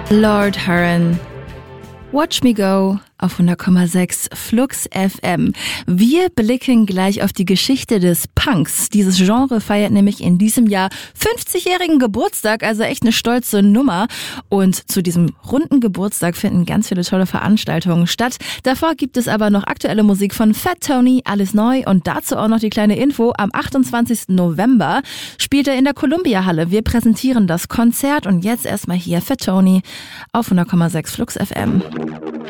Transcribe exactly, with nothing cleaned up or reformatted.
Lord Huron. Watch Me Go auf hundert Komma sechs Flux F M. Wir blicken gleich auf die Geschichte des Punks. Dieses Genre feiert nämlich in diesem Jahr fünfzigjährigen Geburtstag, also echt eine stolze Nummer. Und zu diesem runden Geburtstag finden ganz viele tolle Veranstaltungen statt. Davor gibt es aber noch aktuelle Musik von Fat Tony, alles neu. Und dazu auch noch die kleine Info. Am achtundzwanzigsten November spielt er in der Columbia Halle. Wir präsentieren das Konzert und jetzt erstmal hier Fat Tony auf hundert Komma sechs Flux F M.